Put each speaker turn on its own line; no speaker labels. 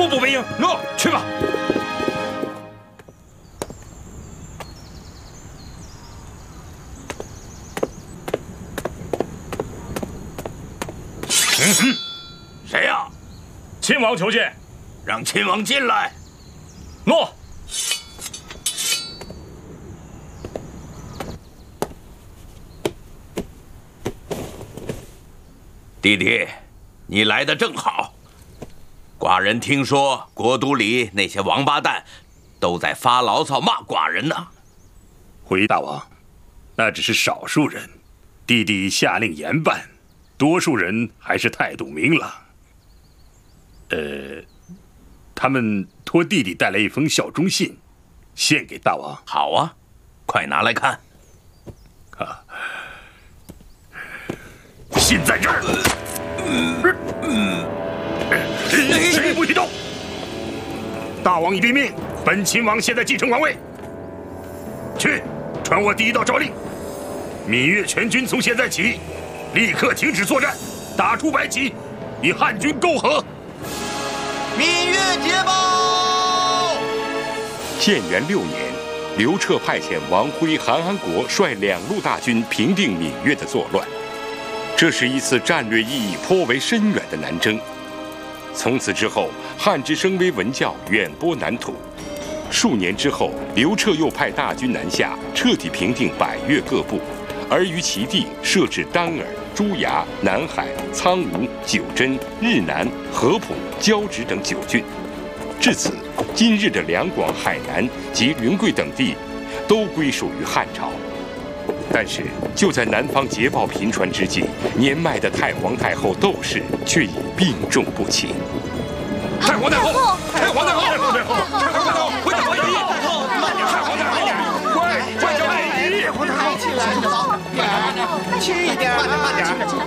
步步为营。喏，去吧。
谁呀？
亲王求见。
让亲王进来。
诺。
弟弟，你来的正好。寡人听说国都里那些王八蛋都在发牢骚骂寡人呢。
回大王，那只是少数人，弟弟下令严办，多数人还是态度明朗。他们托弟弟带来一封效忠信，献给大王。
好啊，快拿来看。
信在这儿。谁不许动！大王已禀命，本亲王现在继承王位。去，传我第一道诏令：闽粤全军从现在起，立刻停止作战，打出白旗，与汉军媾和。
闽粤捷报！
建元6年，刘彻派遣王辉、韩安国率2路大军平定闽粤的作乱。这是一次战略意义颇为深远的南征。从此之后，汉之声威文教远播南土。数年之后，刘彻又派大军南下，彻底平定百越各部，而于其地设置丹耳、朱崖、南海、苍梧、九真、日南、合浦、交趾等9郡。至此，今日的两广、海南及云贵等地都归属于汉朝。但是，就在南方捷报频传之际，年迈的太皇太后窦氏却已病重不起。
太皇太后，太皇太后，太皇太后，太皇太后，快点回礼！太皇太后，快叫礼！太皇太后，起来，轻一点，慢点，